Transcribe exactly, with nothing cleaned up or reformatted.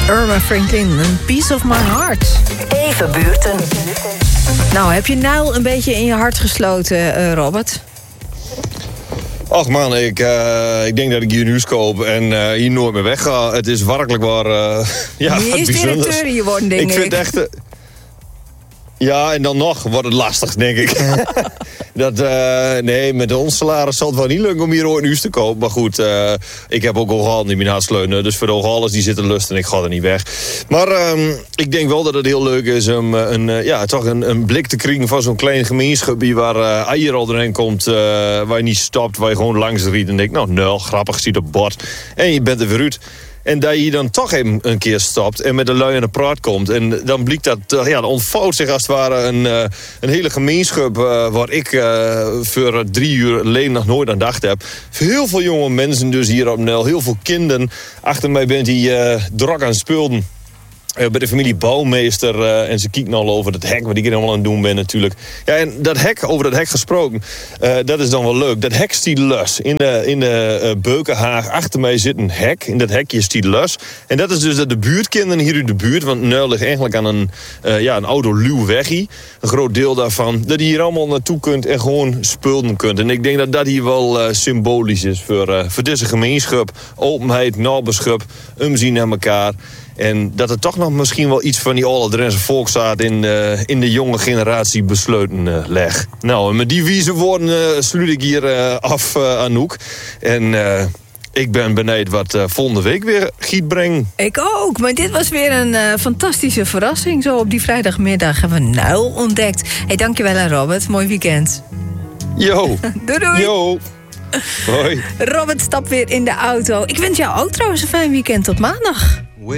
Irma Franklin, een piece of my heart. Even buurten. Nou, heb je nou een beetje in je hart gesloten, uh, Robert? Ach man, ik, uh, ik denk dat ik hier een huis koop en uh, hier nooit meer wegga. Het is werkelijk waar, uh, ja, je is bijzonders. directeur hier worden, denk ik. Ik vind het echt... Uh, ja, en dan nog wordt het lastig, denk ik. dat, uh, nee, met ons salaris zal het wel niet lukken om hier ooit een huis te kopen. Maar goed, uh, ik heb ook Ooghalen die mijn hart sleunen. Dus voor de Ooghales die zitten lust en ik ga er niet weg. Maar um, ik denk wel dat het heel leuk is om uh, een, uh, ja, toch een, een blik te krijgen van zo'n klein gemeenschap waar uh, eier al doorheen komt, uh, waar je niet stopt, waar je gewoon langs riet en denkt, nou, nul, grappig, ziet op bord. En je bent er weer uit. En dat je hier dan toch even een keer stopt en met de lui aan de praat komt. En dan blijkt dat, uh, ja, dan ontvouwt zich als het ware een, uh, een hele gemeenschap uh, waar ik uh, voor drie uur alleen nog nooit aan dacht heb. Heel veel jonge mensen dus hier op Nel, heel veel kinderen. Achter mij bent die uh, druk aan het spulden. Uh, bij de familie Bouwmeester. Uh, en ze kijken al over het hek, wat ik helemaal aan het doen ben natuurlijk. Ja, en dat hek, over dat hek gesproken, uh, dat is dan wel leuk. Dat hek stiet los. In de, in de uh, Beukenhaag, achter mij zit een hek. In dat hekje stiet los. En dat is dus dat de buurtkinderen hier in de buurt, want Nuil ligt eigenlijk aan een, uh, ja, een oude luw weggie. Een groot deel daarvan. Dat je hier allemaal naartoe kunt en gewoon spulden kunt. En ik denk dat dat hier wel uh, symbolisch is voor, uh, voor deze gemeenschap. Openheid, naberschap, omzien naar elkaar. En dat er toch nog misschien wel iets van die oude Drentse volksstaat in, uh, in de jonge generatie besluiten uh, leg. Nou, en met die wieze woorden uh, sluit ik hier uh, af, uh, Anouk. En uh, ik ben benieuwd wat uh, volgende week weer giet brengt. Ik ook, maar dit was weer een uh, fantastische verrassing. Zo op die vrijdagmiddag hebben we Nuil ontdekt. Hey, dankjewel aan Robert. Mooi weekend. Yo. Doei doei. Yo. Hoi. Robert stapt weer in de auto. Ik wens jou ook trouwens een fijn weekend tot maandag.